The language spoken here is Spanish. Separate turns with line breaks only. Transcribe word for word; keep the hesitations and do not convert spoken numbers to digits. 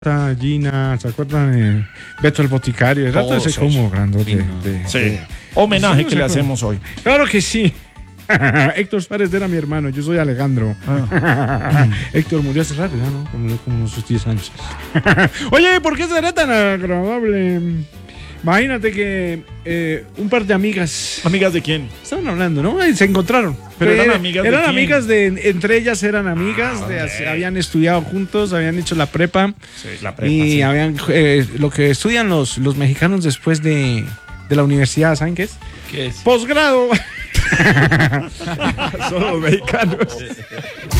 Gina, ¿se acuerdan de Beto el Boticario? El rato
Oh,
ese
sí,
como
sí.
grandote.
Sí.
de-
Sí.
de-
Homenaje
Sí,
que
sí,
le
sí.
hacemos hoy.
Claro que sí. Héctor Suárez era mi hermano, yo soy Alejandro.
Ah.
Héctor murió hace rato, ya, ¿no? Como, como unos diez años. Oye, ¿por qué será tan agradable? Imagínate que eh, un par de amigas
¿Amigas de quién?
estaban hablando, ¿no? Y se encontraron.
Pero eran
Eh,
amigas de
Eran
quién?
amigas de, entre ellas eran amigas, de,
ok.
habían estudiado juntos, habían hecho la prepa.
Sí, la prepa.
Y
sí.
habían eh, lo que estudian los, los mexicanos después de, de la universidad, ¿saben qué es?
¿Qué es?
Posgrado.
Son los mexicanos.